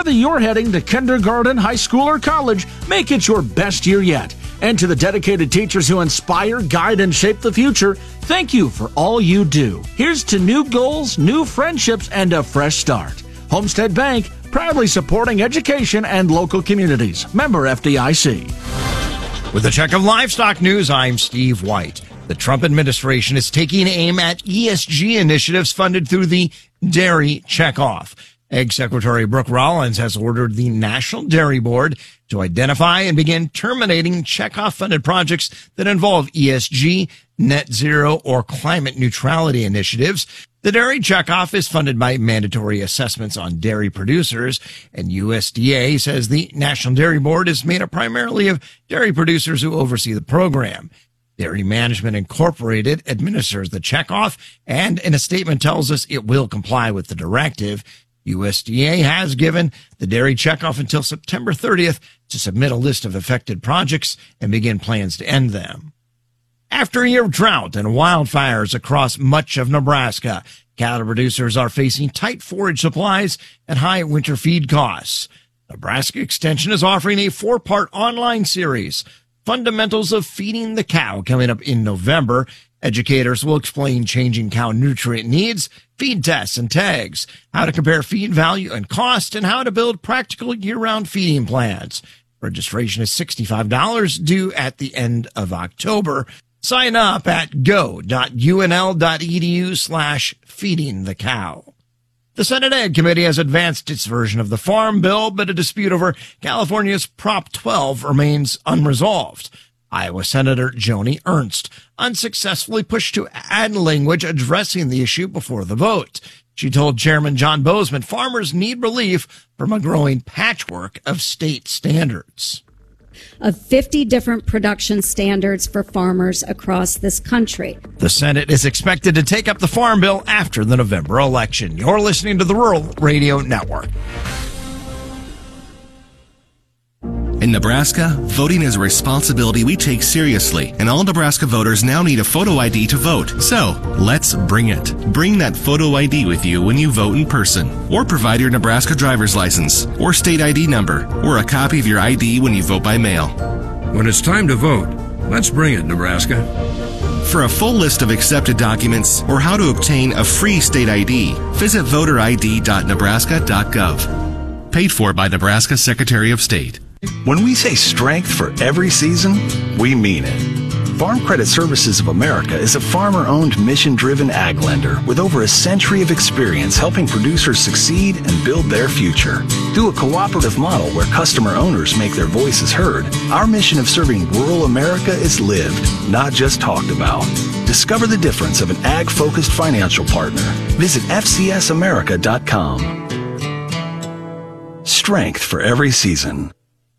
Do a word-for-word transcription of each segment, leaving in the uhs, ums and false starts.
Whether you're heading to kindergarten, high school, or college, make it your best year yet. And to the dedicated teachers who inspire, guide, and shape the future, thank you for all you do. Here's to new goals, new friendships, and a fresh start. Homestead Bank, proudly supporting education and local communities. Member F D I C. With a check of livestock news, I'm Steve White. The Trump administration is taking aim at E S G initiatives funded through the Dairy Checkoff. Ag Secretary Brooke Rollins has ordered the National Dairy Board to identify and begin terminating checkoff-funded projects that involve E S G, net zero, or climate neutrality initiatives. The Dairy Checkoff is funded by mandatory assessments on dairy producers, and U S D A says the National Dairy Board is made up primarily of dairy producers who oversee the program. Dairy Management Incorporated administers the checkoff, and in a statement tells us it will comply with the directive. U S D A has given the Dairy Checkoff until September thirtieth to submit a list of affected projects and begin plans to end them. After a year of drought and wildfires across much of Nebraska, cattle producers are facing tight forage supplies and high winter feed costs. Nebraska Extension is offering a four-part online series, Fundamentals of Feeding the Cow, coming up in November. Educators will explain changing cow nutrient needs, feed tests and tags, how to compare feed value and cost, and how to build practical year-round feeding plans. Registration is sixty-five dollars, due at the end of October. Sign up at go.unl.edu slash feeding the cow. The Senate Ag Committee has advanced its version of the Farm Bill, but a dispute over California's Prop twelve remains unresolved. Iowa Senator Joni Ernst unsuccessfully pushed to add language addressing the issue before the vote. She told Chairman John Bozeman farmers need relief from a growing patchwork of state standards. Of fifty different production standards for farmers across this country. The Senate is expected to take up the Farm Bill after the November election. You're listening to the Rural Radio Network. In Nebraska, voting is a responsibility we take seriously, and all Nebraska voters now need a photo I D to vote. So, let's bring it. Bring that photo I D with you when you vote in person, or provide your Nebraska driver's license, or state I D number, or a copy of your I D when you vote by mail. When it's time to vote, let's bring it, Nebraska. For a full list of accepted documents or how to obtain a free state I D, visit voter I D dot nebraska dot gov. Paid for by Nebraska Secretary of State. When we say strength for every season, we mean it. Farm Credit Services of America is a farmer-owned, mission-driven ag lender with over a century of experience helping producers succeed and build their future. Through a cooperative model where customer owners make their voices heard, our mission of serving rural America is lived, not just talked about. Discover the difference of an ag-focused financial partner. Visit f c s america dot com. Strength for every season.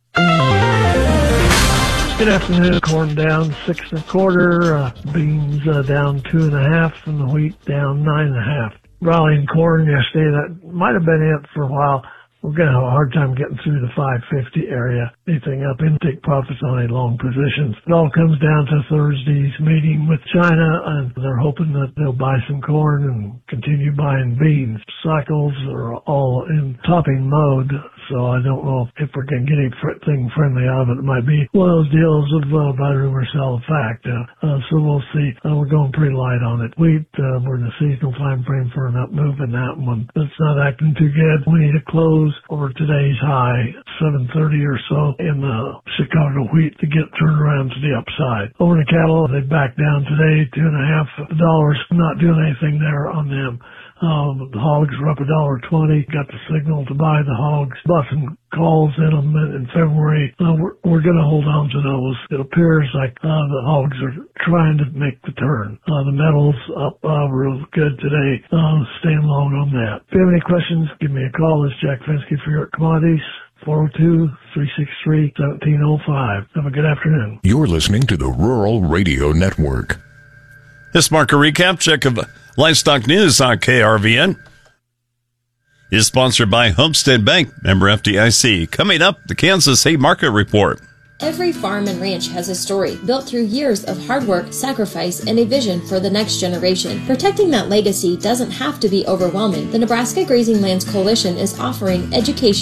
Good afternoon. Corn down six and a quarter, uh, beans uh, down two and a half, and the wheat down nine and a half. Rallying corn yesterday, that might have been it for a while. We're going to have a hard time getting through the five fifty area. Anything up in, take profits on any long positions. It all comes down to Thursday's meeting with China, and they're hoping that they'll buy some corn and continue buying beans. Cycles are all in topping mode, so I don't know if we're going to get anything friendly out of it. It might be one of those deals of uh, buy rumor, sell fact. Uh, uh, so we'll see. Uh, we're going pretty light on it. Wheat, uh, we're in a seasonal time frame for an up move in that one. It's not acting too good. We need to close over today's high, seven thirty or so, in the Chicago wheat to get turned around to the upside. Over the cattle, they back down today, two and a half dollars. Not doing anything there on them. Um, the hogs were up a dollar twenty. Got the signal to buy the hogs. Busting calls in them in February. Uh, we're we're going to hold on to those. It appears like uh, the hogs are trying to make the turn. Uh, the metals up uh, real good today. Uh, staying long on that. If you have any questions, give me a call. This is Jack Fensky for your commodities. four oh two, three six three, one seven oh five. Have a good afternoon. You're listening to the Rural Radio Network. This market recap check of livestock news on K R V N is sponsored by Homestead Bank, member F D I C. Coming up, the Kansas Hay Market Report. Every farm and ranch has a story built through years of hard work, sacrifice, and a vision for the next generation. Protecting that legacy doesn't have to be overwhelming. The Nebraska Grazing Lands Coalition is offering education